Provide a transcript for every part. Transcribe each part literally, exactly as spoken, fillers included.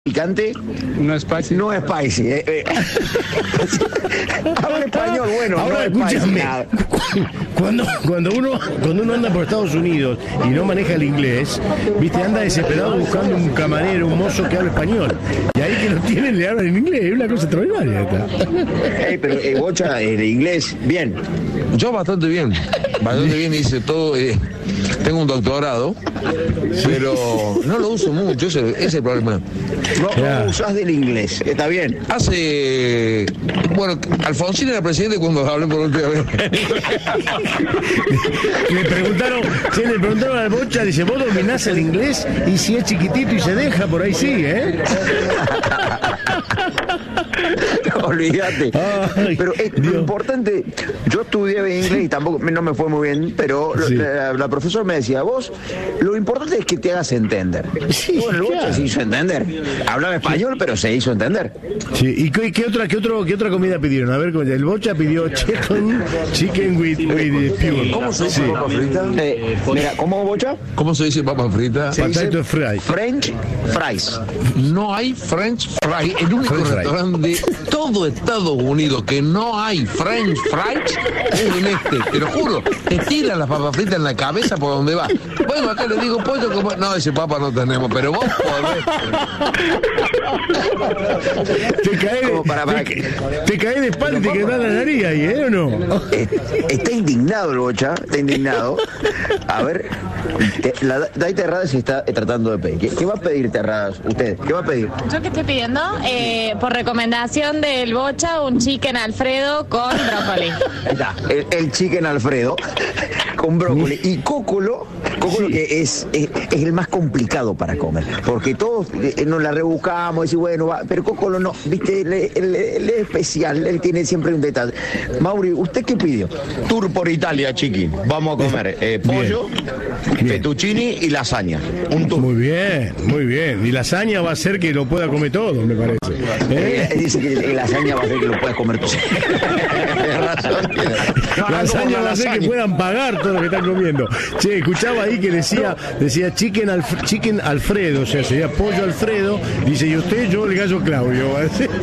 Picante no es spicy. No es spicy. Eh, eh. Habla español, bueno. Ahora no escúchame. Cuando, cuando, uno, cuando uno anda por Estados Unidos y no maneja el inglés, viste, anda desesperado buscando un camarero, un mozo que hable español. Y ahí que lo tienen le hablan en inglés. Es una cosa extraordinaria esta. Hey, pero eh, Bocha, el inglés, bien. Yo bastante bien. Bastante bien, hice todo. Eh, tengo un doctorado, pero no lo uso mucho. Ese, ese es el problema. No, no usás del inglés, está bien. Hace... Bueno, Alfonsín era presidente cuando hablé por última vez. Le preguntaron, sí, le preguntaron al Bocha, dice, ¿vos dominás el inglés? Y si es chiquitito y se deja, por ahí sigue, ¿eh? Olvídate. Ay, pero es lo importante, yo estudié inglés y tampoco no me fue muy bien, pero sí. la, la profesora me decía, vos, lo importante es que te hagas entender. Sí, bueno, el Bocha claro. se hizo entender. Hablaba español, pero se hizo entender. Sí, ¿y qué, qué otra, qué otro, qué otra comida pidieron? A ver, el Bocha pidió chicken, chicken with, with pure. ¿Cómo se dice Sí. papa frita? Eh, mira, ¿cómo, Bocha? ¿Cómo se dice papa frita? Se dice Potato fry. French fries. No hay French fry. El único French fry. restaurante de todo Estados Unidos que no hay French fries es en este. Te lo juro. Te tiran las papas fritas en la cabeza por donde va. Bueno, acá le digo pollo como... No, ese papa no tenemos, pero vos podés. Te cae, Como para- para te, que- te cae de espalda y te queda la nariz ahí, ¿eh? ¿O no? Eh, Está indignado el Bocha, está indignado. A ver, eh, la Dai Terradas se está eh, tratando de pedir. ¿Qué, qué va a pedir Terradas usted? ¿Qué va a pedir? Yo que estoy pidiendo, eh, por recomendación del Bocha, un chicken Alfredo con brócoli. Ahí está, el, el chicken Alfredo con brócoli y cócolo, cócolo Sí. que es, es, es el más complicado para comer, porque todos eh, nos la rebuscamos y bueno, va, pero cócolo no, viste, él, él- él es especial, él tiene siempre un detalle. Mauri, ¿usted qué pidió? Tour por Italia, chiqui. Vamos a comer eh, pollo, Bien. fettuccini y lasaña. Un tour. Muy bien, muy bien. Y lasaña va a hacer que lo pueda comer todo, me parece. ¿Eh? Eh, dice que la lasaña va a hacer que lo puedas comer tú. No, no, Lasaña como va a hacer lasaña. que puedan pagar todo lo que están comiendo. Che, escuchaba ahí que decía, decía chicken, Alf- chicken Alfredo, o sea, sería pollo Alfredo. Dice, y usted, yo, el gallo Claudio. Va a decir.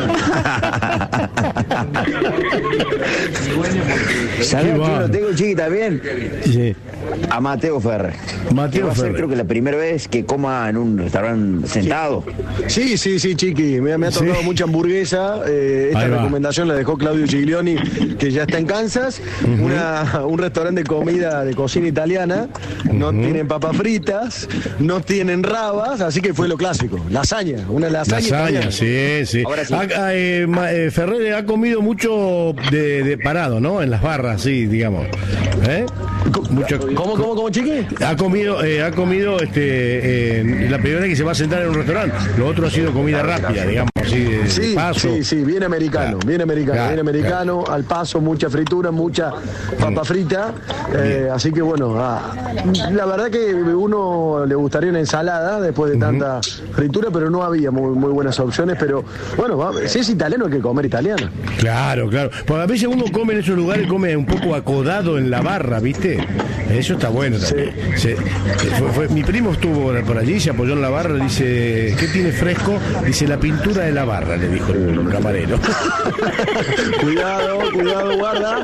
¿Sabes Qué a quién va. lo tengo, chiqui, también? Sí. A Mateo Ferrer. Mateo Que va a ser, Ferrer. creo que la primera vez que coma en un restaurante sentado. Sí, sí, sí, chiqui. Me, me ha tocado Sí. mucha hamburguesa. Eh, esta Ahí va. recomendación la dejó Claudio Giglioni, que ya está en Kansas. Una, un restaurante de comida de cocina italiana. No tienen papas fritas, no tienen rabas, así que fue lo clásico. Lasaña, una lasaña. Lasaña, italiana. sí, sí. Ahora sí. Ha- ha, eh, ma- eh, Ferrer ha comido mucho de, de parado, ¿no? En las barras, sí, digamos. ¿Eh? Mucho, ¿Cómo, cómo, cómo, chiqui? Ha comido, eh, ha comido este, eh, la primera vez que se va a sentar en un restaurante. Lo otro ha sido comida rápida, digamos, así de, de Sí, paso. sí, sí, bien americano, Claro. bien americano, Claro, bien americano, al paso, mucha fritura, mucha papa frita, eh, así que bueno, ah, la verdad que uno le gustaría una ensalada después de tanta fritura, pero no había muy, muy buenas opciones, pero bueno, va, si es italiano hay que comer italiano. Claro, claro. Porque a veces uno come en esos lugares, come un poco acodado en la barra, ¿viste? Eso está bueno también. Se- fue- fue- mi primo estuvo por allí, se apoyó en la barra, dice, ¿qué tiene fresco? Dice, la pintura de la barra, le dijo el camarero. Cuidado, cuidado, guarda.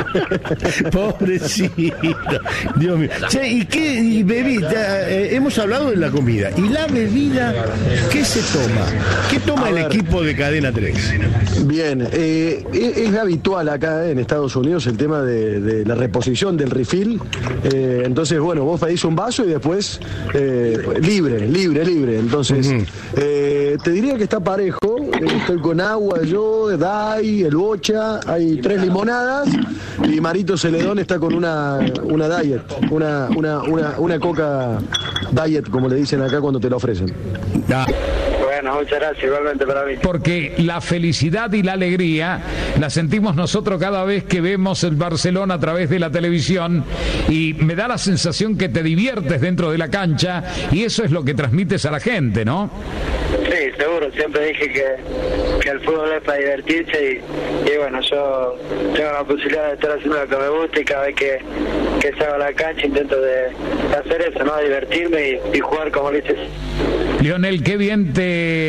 Pobrecito. Dios mío. Che, ¿y qué y bebida? Eh, hemos hablado de la comida. ¿Y la bebida qué se toma? ¿Qué toma A el ver. equipo de Cadena tres? Bien, eh, es, es habitual acá en Estados Unidos el tema de, de la reposición del refill. Eh, entonces, bueno, vos pedís un vaso y después eh, libre, libre, libre. Entonces, eh, te diría que está parejo. Eh, estoy con agua, yo, Dai, el Bocha, hay tres limonadas y Marito Celedón está con una, una diet, una, una, una, una coca diet, como le dicen acá cuando te la ofrecen. Ah, Bueno, muchas gracias, igualmente para mí. Porque la felicidad y la alegría la sentimos nosotros cada vez que vemos el Barcelona a través de la televisión, y me da la sensación que te diviertes dentro de la cancha, y eso es lo que transmites a la gente, ¿no? Sí, seguro, siempre dije que, que el fútbol es para divertirse y, y bueno, yo tengo la posibilidad de estar haciendo lo que me gusta y cada vez que, que salgo a la cancha intento de, de hacer eso, ¿no? Divertirme y, y jugar como lo hice. Lionel, qué bien te